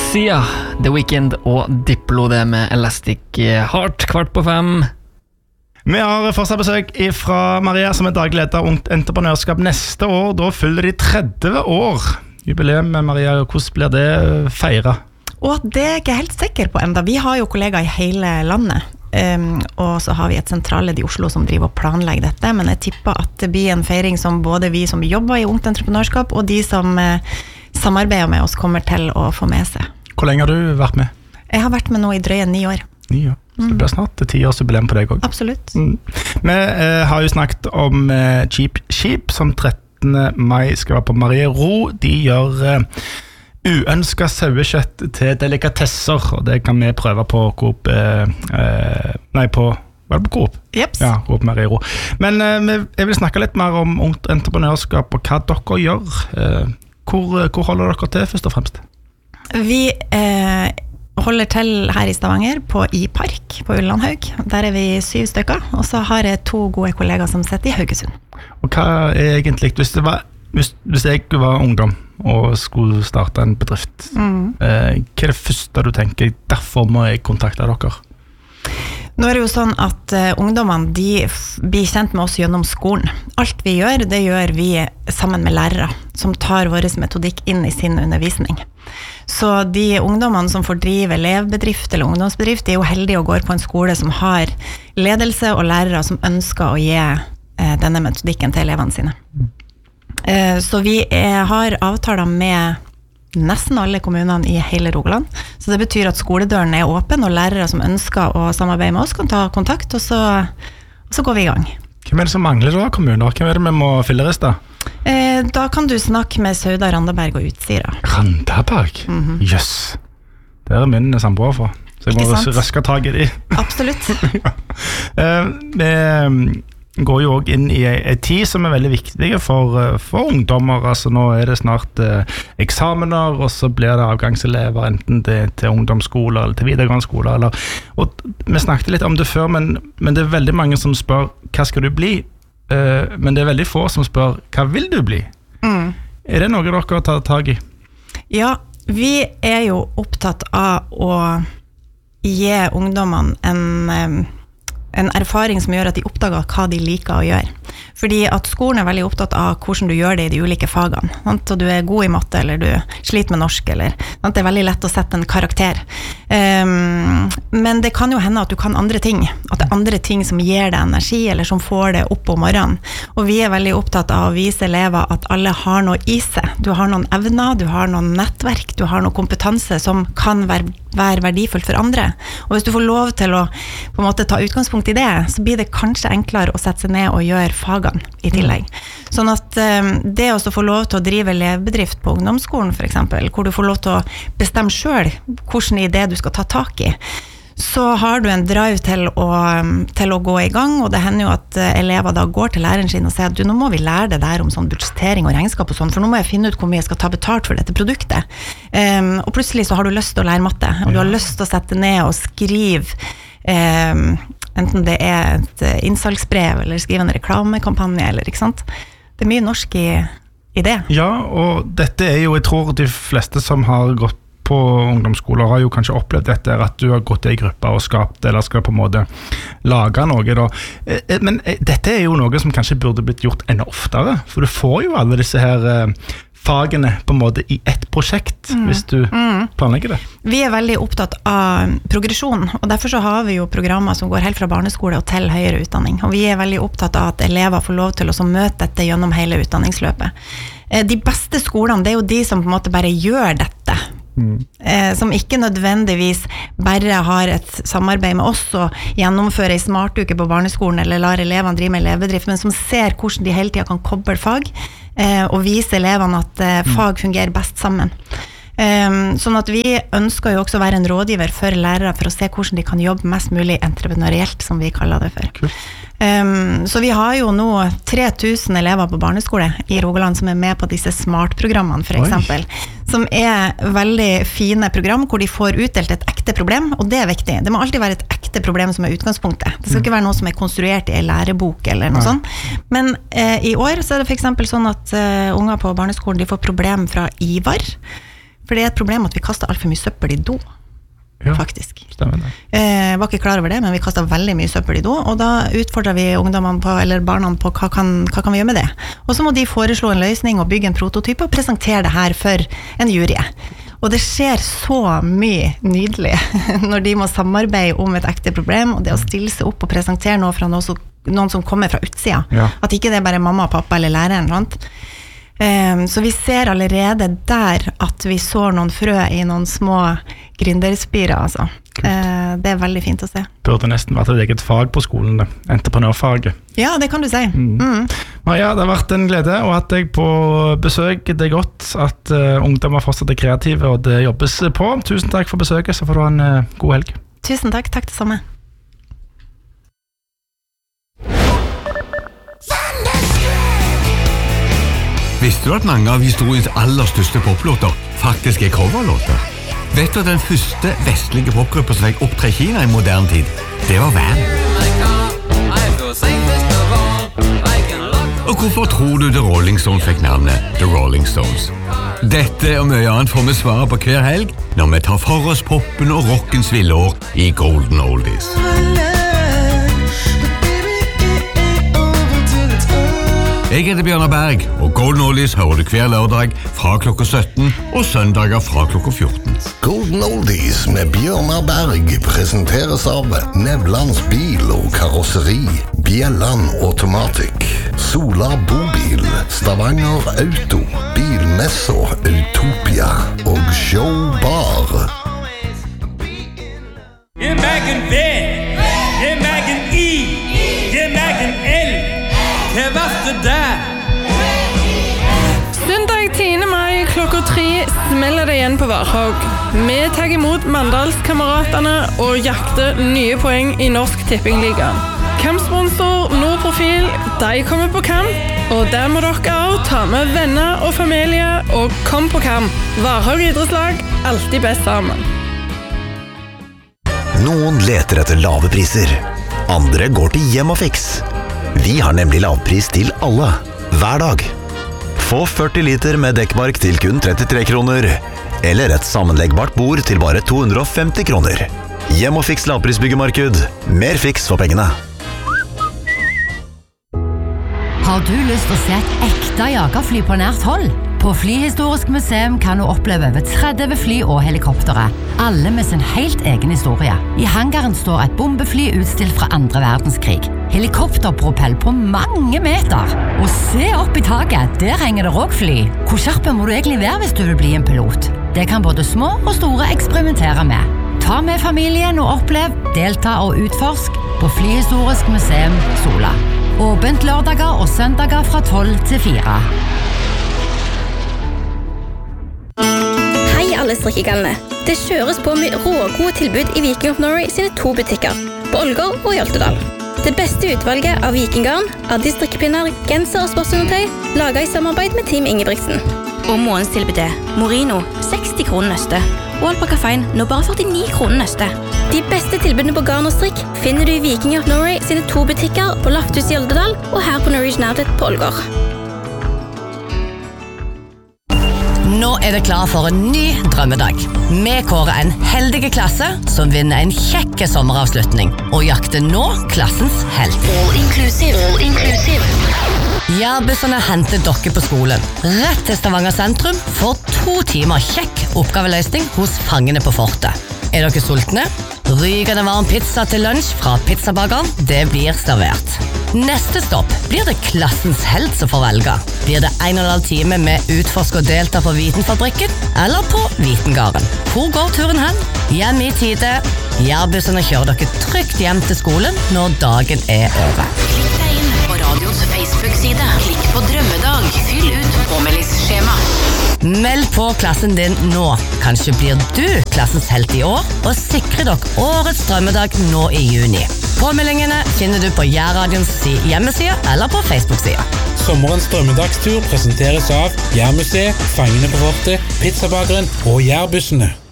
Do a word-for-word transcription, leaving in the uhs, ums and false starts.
Sia, The Weeknd og Diplo, det med Elastic Heart, kvart på fem. Vi har fortsatt besøk fra Maria, som er daglig leder av Ungt Entreprenørskap neste år. Da fyller de tretti år. Jubileum med Maria, hvordan blir det feiret? Og det er jeg ikke helt sikker på enda. Vi har jo kollegaer i hele landet, um, og så har vi et sentralledd i Oslo som driver og planlegger dette, men jeg tipper at det blir en feiring som både vi som jobber i Ungt Entreprenørskap og de som uh, samarbeider med oss kommer til å få med seg. Hvor lenge har du vært med? Jeg har vært med nå i drøye ni år. Ni år. Så det blir snart ti års jubileum på deg også. Absolutt. Mm. Vi eh, har jo snakket om eh, Cheap Sheep, som trettende mai skal være på Mariero. De gjør eh, uønsket sauekjøtt til delikatesser, og det kan vi prøve på Coop, eh, eh, nei på, var det på Coop? Jeps. Ja, Coop Mariero. Men eh, jeg vil snakke litt mer om Ungt Entreprenørskap og hva dere gjør. Eh, hvor, hvor holder dere til først og fremst? Vi eh, holder til her i Stavanger på I-park på Ullandhaug. Der er vi syv stykker, og så har jeg to gode kollegaer som sitter i Haugesund. Og hva er egentlig, hvis, det var, hvis, hvis jeg var ungdom og skulle starte en bedrift, mm. eh, hva er det første du tenker, derfor må jeg kontakte dere? Nå er det jo sånn at uh, ungdommene de f- blir kjent med oss gjennom skolen. Alt vi gjør, det gjør vi sammen med lærere, som tar vår metodikk inn i sin undervisning. Så de ungdommene som får drive elevbedrift eller ungdomsbedrift, de er jo heldige og går på en skole som har ledelse og lærere som ønsker å gi uh, denne metodikken til elevene sine. Uh, så vi er, har avtaler med nesten alle kommunene i hele Rogaland. Så det betyr at skoledøren er åpen, og lærere som ønsker å samarbeide med oss kan ta kontakt, og så, og så går vi i gang. Hvem er det som mangler da, kommuner? Hvem er det vi må filleriste? Eh, da kan du snakke med Sauda, Randaberg og Utsira. Randaberg? Mm-hmm. Yes. Det er min samboer for. Så jeg må røske tag i de. Absolutt. ja. eh, vi går jo også inn i en tid som er veldig viktig for, for ungdommer. Altså nå er det snart eh, eksamener, og så blir det avgangselever enten til, til ungdomsskoler eller til videregående skoler. Eller, og vi snakket litt om det før, men, men det er veldig mange som spør hva skal du bli? Eh, men det er veldig få som spør hva vil du bli? Mm. Er det noe dere tar tag i? Ja, vi er jo opptatt av å gi ungdommene en en erfaring som gjør at de oppdager hva de liker å gjøre. Fordi at skolen er veldig opptatt av hvordan du gjør det i de ulike fagene. Sant? Og du er god i matte, eller du sliter med norsk, eller sant? Det er veldig lett å sette en karakter. Um, men det kan jo hende at du kan andre ting. At det er andre ting som gir deg energi, eller som får det opp om morgenen. Og vi er veldig opptatt av å vise elever at alle har noe i seg. Du har noen evner, du har noen nettverk, du har noe kompetanse som kan være, være verdifullt for andre. Og hvis du får lov til å på en måte ta utgangspunkt i det, så blir det kanskje enklere å sette seg ned og gjøre fagene i tillegg. Sånn at um, det å få lov til å drive elevbedrift på ungdomsskolen for eksempel, hvor du får lov til å bestemme selv hvilken idé du skal ta tak i, så har du en drive til å, til å gå i gang, og det hender jo at elever da går til læreren sin og sier at du, nå må vi lære det der om sånn budsjettering og regnskap og sånn, for nå må jeg finne ut hvor mye jeg skal ta betalt for dette produktet. Um, og plutselig så har du lyst til å lære matte, og du har lyst til å sette ned og skrive um, enten det er et innsalgsbrev eller skrive en reklamekampanje, eller ikke sant? Det er mye norsk i, i det. Ja, og dette er jo, jeg tror de fleste som har gått på ungdomsskoler har jo kanskje opplevd dette, at du har gått i gruppe og skapt, eller skal på en måte lage noe da. Men dette er jo noe som kanskje burde blitt gjort enda oftere, for du får jo alle disse her fagene på en måte i ett prosjekt, mm. hvis du mm. planlegger det. Vi er veldig opptatt av progresjon, og derfor så har vi jo programmer som går helt fra barneskole og til høyere utdanning, og vi er veldig opptatt av at elever får lov til å møte dette gjennom hele utdanningsløpet. De beste skolene, det er jo de som på en måte bare gjør dette, mm. som ikke nødvendigvis bare har et samarbeid med oss og gjennomfører en smartuke på barneskolen eller lar elevene drive med elevbedrift, men som ser hvordan de hele tiden kan koble fag og vise elevene at fag fungerer best sammen. Um, sånn at vi ønsker jo også å være en rådgiver for lærere for å se hvordan de kan jobbe mest mulig entreprenørielt, som vi kaller det for. Cool. Um, så vi har jo nå tre tusen elever på barneskole i Rogaland som er med på disse smart-programmene for eksempel, Oi. Som er veldig fine program hvor de får utdelt et ekte problem, og det er viktig. Det må alltid være et ekte problem som er utgangspunktet. Det skal ikke være noe som er konstruert i en lærebok eller noe Nei. Sånt. Men eh, i år så er det for eksempel sånn at uh, unger på barneskolen de får problem fra Ivar, For det er et problem at vi kaster alt for mye søppel i do. Ja, faktisk. Stemmer det. Eh, var ikke klar over det, men vi kastet veldig mye søppel i do, og da utfordrer vi ungdommene på, eller barna på hva kan, hva kan vi gjøre med det. Og så må de foreslå en løsning og bygge en prototype og presentere det her for en jury. Og det skjer så mye nydelig når de må samarbeide om et ekte problem, og det å stille seg opp og presentere noe fra noe som, noen som kommer fra utsida. Ja. At ikke det er bare mamma, pappa eller læreren, sant? Um, så vi ser allerede der at vi sår noen frø i noen små gründerspirer, altså. Uh, det er veldig fint å se. Burde nesten vært et eget fag på skolen, det. Entreprenørfaget. Ja, det kan du si. Mm. Mm. Maria, det har vært en glede å ha deg på besøk. Det er godt at uh, ungdommer fortsatt er kreative, og det jobbes på. Tusen takk for besøket, så får du ha en uh, god helg. Tusen takk, takk det samme. Visste du at mange av historiens aller største poplåter faktisk er coverlåter? Vet du at den første vestlige popgruppa som fikk opptre i Kina i moderne tid, det var Van? Og hvorfor tror du The Rolling Stones fikk navnet The Rolling Stones? Dette og mye annet får vi svare på hver helg når vi tar for oss poppen og rockens villår i Golden Oldies. Jeg heter Bjørnar Berg, og Golden Oldies hører du hver lørdag fra klokka sytten og søndager fra klokka fjorten. Golden Oldies med Bjørnar Berg presenteres av Nevlands bil og karosseri, Bjelland Automatic, Sola Bobil, Stavanger Auto, Bilmesso Utopia og Showbar. Get back in bed, get back in E, get back in L. Søndag tiende mai klokka tre smeller det igjen på Varhaug. Vi tar imot Mandalskameratene og jakter nye poeng i Norsk Tippingliga. Kampsponsor Nordprofil, de kommer på kamp, og der må dere også ta med venner og familie og kom på kamp. Varhaug idrettslag, alltid best sammen. Noen leter etter lave priser, andre går til Hjemmafix. Vi har nemlig lavpris til alle, hver dag. Få førti liter med dekkbark til kun trettitre kroner, eller et sammenleggbart bord til bare to hundre og femti kroner. Hjemmafix lavprisbyggemarked, mer fiks for pengene. Har du lyst til å se et ekte jagerfly på nært hold? På Flyhistorisk museum kan du oppleve over tretti fly og helikoptere, alle med sin helt egen historie. I hangaren står et bombefly utstilt fra andre verdenskrig. Helikopterpropell på mange meter. Og se opp i taket, der henger det råkfly. Hvor skjerpe må du egentlig være hvis du vil bli en pilot? Det kan både små og store eksperimentere med. Ta med familien og opplev, delta og utforsk på Flyhistorisk museum Sola. Åpent lørdager og søndager fra tolv til fire. Hei alle strikkegallene. Det kjøres på med rågode tilbud i Viking of Norway sine to butikker, på Ålgård og i Oltedal. Det beste utvalget av vikinggarn, Addi strikkepinner, genser og sportsundertøy, laget i samarbeid med Team Ingebrigtsen. Og månens tilbud er Morino, seksti kroner nøste, og Alpakafein, nå bare førtini kroner nøste. De beste tilbudene på garn og strikk finner du i Viking of Norway sine to butikker på Lafthus i Oltedal og her på Norwegian Outlet på Ålgård. Nå er det klar for en ny drømmedag. Vi kårer en heldige klasse som vinner en kjekke sommeravslutning og jakter nå klassens helt. All inclusive, all inclusive. Jærbussene henter dere på skolen. Rett til Stavanger sentrum for to timer kjekk oppgaveløsning hos fangene på fortet. Er dere sultne? Rykende varm pizza til lunsj fra pizzabakeren, det blir servert. Neste stopp blir det klassens helt som får velge. Blir det en og en halv time med utforsk og delta på Vitenfabrikken eller på Vitengaren? Hvor går turen hen? Hjem i tide. Jærbussene kjører dere trygt hjem til skolen når dagen er over. Klikk deg inn på radions Facebook-side. Klikk på drømmedag. Fyll ut påmeldingsskjema. Meld på klassen din nå. Kanskje blir du klassens helt i år, og sikrer dere årets drømmedag nå i juni. Påmeldingene finner du på Jærradions hjemmeside eller på Facebook-sida. Sommerens drømmedagstur presenteres av Jærmuseet, Fangene på fortet, Pizzabakeren og Jærbussene.